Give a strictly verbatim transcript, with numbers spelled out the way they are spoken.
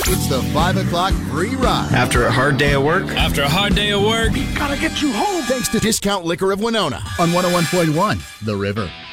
It's the five o'clock free ride. After a hard day of work? After a hard day of work? Gotta get you home. Thanks to Discount Liquor of Winona on one oh one point one The River.